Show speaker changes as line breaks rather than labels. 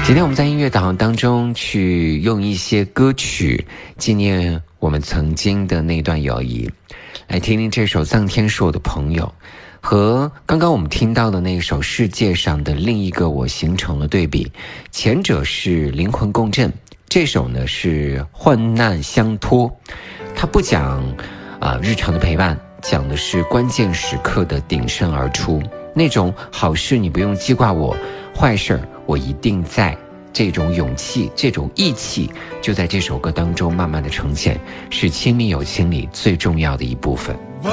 今天我们在音乐导航当中去用一些歌曲纪念我们曾经的那段友谊，来听听这首《臧天是我的朋友》和刚刚我们听到的那首《世界上的另一个我》形成了对比。前者是灵魂共振，这首呢是患难相托。它不讲日常的陪伴，讲的是关键时刻的挺身而出，那种好事你不用记挂我，坏事我一定在，这种勇气，这种义气就在这首歌当中慢慢的呈现，是亲密友情里最重要的一部分。